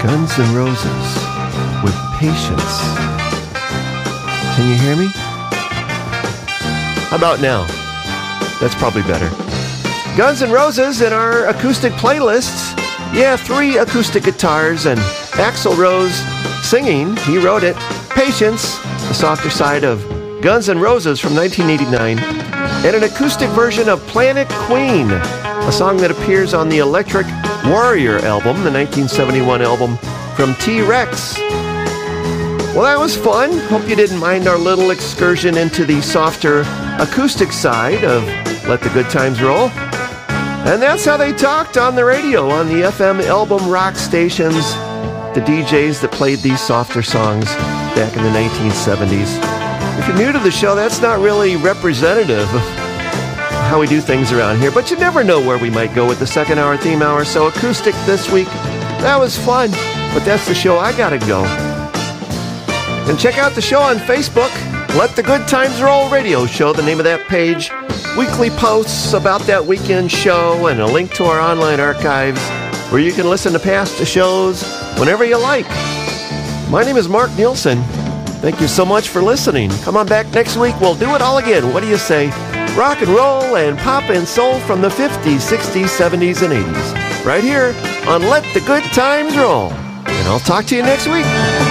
Guns N' Roses with Patience. Can you hear me? How about now? That's probably better. Guns N' Roses in our acoustic playlists. Yeah, 3 acoustic guitars and Axl Rose singing. He wrote it. Patience, the softer side of Guns N' Roses from 1989. And an acoustic version of Planet Queen, a song that appears on the Electric Warrior album, the 1971 album from T-Rex. Well, that was fun. Hope you didn't mind our little excursion into the softer acoustic side of Let the Good Times Roll. And that's how they talked on the radio, on the FM album rock stations, the DJs that played these softer songs back in the 1970s. If you're new to the show, that's not really representative of how we do things around here, but you never know where we might go with the second hour theme hour. So acoustic this week, that was fun, but that's the show. I gotta go. And check out the show on Facebook, Let the Good Times Roll Radio Show, the name of that page. Weekly posts about that weekend show and a link to our online archives where you can listen to past shows whenever you like. My name is Mark Nielsen. Thank you so much for listening. Come on back next week. We'll do it all again. What do you say? Rock and roll and pop and soul from the 50s, 60s, 70s, and 80s. Right here on Let the Good Times Roll. And I'll talk to you next week.